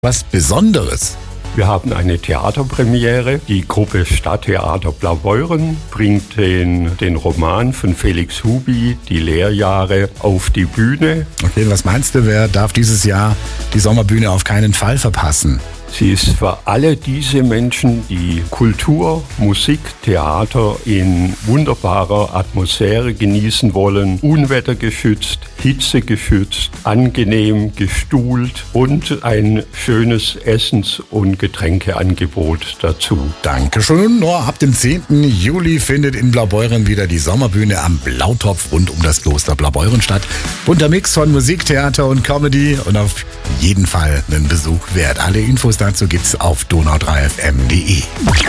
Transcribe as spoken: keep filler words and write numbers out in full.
Was Besonderes. Wir haben eine Theaterpremiere. Die Gruppe Stadttheater Blaubeuren bringt den, den Roman von Felix Hubi, Die Lehrjahre, auf die Bühne. Okay, was meinst du, wer darf dieses Jahr die Sommerbühne auf keinen Fall verpassen? Sie ist für alle diese Menschen, die Kultur, Musik, Theater in wunderbarer Atmosphäre genießen wollen, unwettergeschützt, hitzegeschützt, angenehm gestuhlt und ein schönes Essens- und Getränkeangebot dazu. Dankeschön. Nur ab dem zehnten Juli findet in Blaubeuren wieder die Sommerbühne am Blautopf rund um das Kloster Blaubeuren statt. Bunter Mix von Musik, Theater und Comedy und auf jeden Fall einen Besuch wert. Alle Infos dazu gibt's auf donau drei f m punkt de.